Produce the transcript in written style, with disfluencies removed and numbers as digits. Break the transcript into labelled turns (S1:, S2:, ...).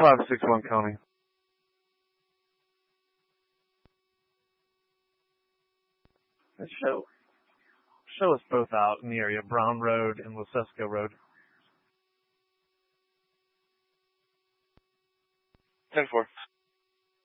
S1: 561 Coney.
S2: Show us both out in the area, Brown Road and Lasesco Road.
S1: 10-4.